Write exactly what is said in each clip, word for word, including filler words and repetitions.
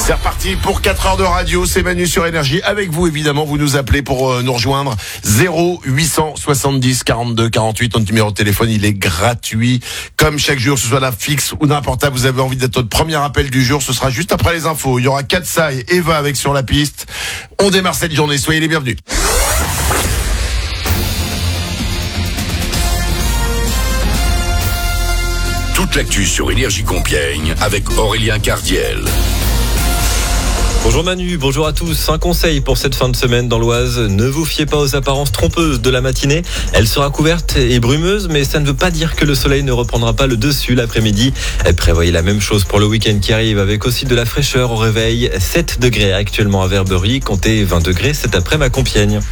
C'est reparti pour quatre heures de radio, c'est Manu sur Énergie. Avec vous, évidemment, vous nous appelez pour euh, nous rejoindre. zéro huit cent soixante-dix quarante-deux quarante-huit, notre numéro de téléphone, il est gratuit. Comme chaque jour, que ce soit la fixe ou n'importe quoi, vous avez envie d'être notre premier appel du jour, ce sera juste après les infos. Il y aura Katsai et Eva avec Sur la piste. On démarre cette journée, soyez les bienvenus. Toute l'actu sur Énergie Compiègne avec Aurélien Cardiel. Bonjour Manu, bonjour à tous. Un conseil pour cette fin de semaine dans l'Oise. Ne vous fiez pas aux apparences trompeuses de la matinée. Elle sera couverte et brumeuse, mais ça ne veut pas dire que le soleil ne reprendra pas le dessus l'après-midi. Prévoyez la même chose pour le week-end qui arrive, avec aussi de la fraîcheur au réveil. sept degrés actuellement à Verberie, comptez vingt degrés cet après-midi à Compiègne.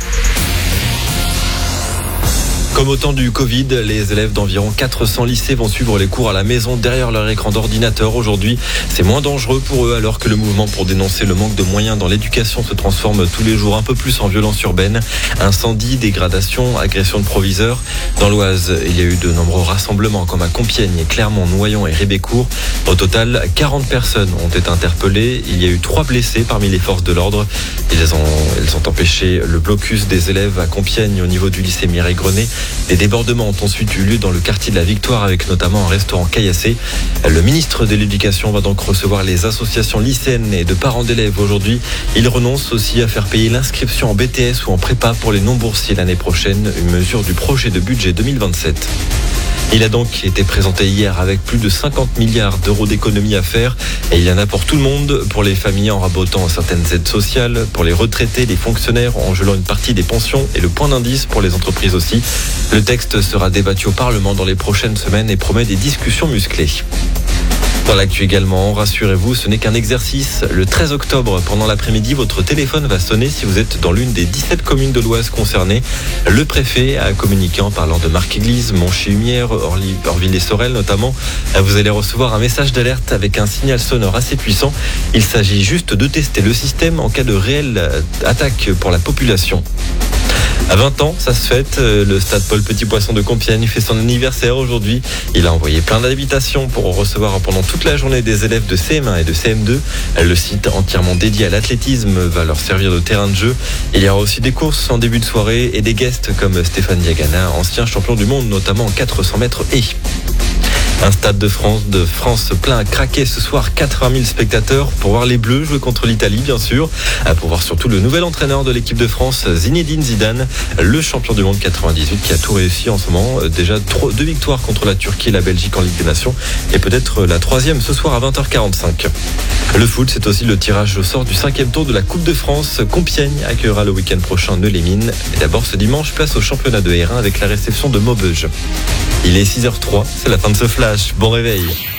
Comme au temps du Covid, les élèves d'environ quatre cents lycées vont suivre les cours à la maison derrière leur écran d'ordinateur. Aujourd'hui, c'est moins dangereux pour eux, alors que le mouvement pour dénoncer le manque de moyens dans l'éducation se transforme tous les jours un peu plus en violence urbaine. Incendies, dégradations, agressions de proviseurs. Dans l'Oise, il y a eu de nombreux rassemblements comme à Compiègne, Clermont, Noyon et Rébécourt. Au total, quarante personnes ont été interpellées. Il y a eu trois blessés parmi les forces de l'ordre. Ils ont, ils ont empêché le blocus des élèves à Compiègne au niveau du lycée Mireille-Grenet. Des débordements ont ensuite eu lieu dans le quartier de la Victoire, avec notamment un restaurant caillassé. Le ministre de l'Éducation va donc recevoir les associations lycéennes et de parents d'élèves aujourd'hui. Il renonce aussi à faire payer l'inscription en B T S ou en prépa pour les non-boursiers l'année prochaine, une mesure du projet de budget deux mille vingt-sept. Il a donc été présenté hier avec plus de cinquante milliards d'euros d'économies à faire, et il y en a pour tout le monde, pour les familles en rabotant certaines aides sociales, pour les retraités, les fonctionnaires en gelant une partie des pensions et le point d'indice pour les entreprises aussi. Le texte sera débattu au Parlement dans les prochaines semaines et promet des discussions musclées. Dans l'actu également, rassurez-vous, ce n'est qu'un exercice. Le treize octobre, pendant l'après-midi, votre téléphone va sonner si vous êtes dans l'une des dix-sept communes de l'Oise concernées. Le préfet a communiqué en parlant de Marc-Église, Monchy-Humières, Orville et Sorel notamment. Vous allez recevoir un message d'alerte avec un signal sonore assez puissant. Il s'agit juste de tester le système en cas de réelle attaque pour la population. À vingt ans, ça se fête. Le stade Paul Petit Poisson de Compiègne fait son anniversaire aujourd'hui. Il a envoyé plein d'invitations pour recevoir pendant toute la journée des élèves de C M un et de C M deux. Le site entièrement dédié à l'athlétisme va leur servir de terrain de jeu. Il y aura aussi des courses en début de soirée et des guests comme Stéphane Diagana, ancien champion du monde, notamment en quatre cents mètres et... Un stade de France, de France plein à craquer ce soir, quatre-vingt mille spectateurs pour voir les Bleus jouer contre l'Italie, bien sûr. Pour voir surtout le nouvel entraîneur de l'équipe de France, Zinedine Zidane, le champion du monde quatre-vingt-dix-huit, qui a tout réussi en ce moment. Déjà trois, deux victoires contre la Turquie et la Belgique en Ligue des Nations, et peut-être la troisième ce soir à vingt heures quarante-cinq. Le foot, c'est aussi le tirage au sort du cinquième tour de la Coupe de France. Compiègne accueillera le week-end prochain Neules-les-Mines. Et d'abord ce dimanche, place au championnat de R un avec la réception de Maubeuge. Il est six heures zéro trois, c'est la fin de ce flash. Bon réveil.